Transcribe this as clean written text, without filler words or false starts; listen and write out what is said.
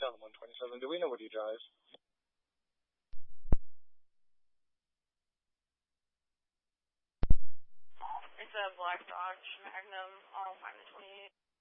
2027. Do we know what he drives? It's a black Dodge Magnum, 528.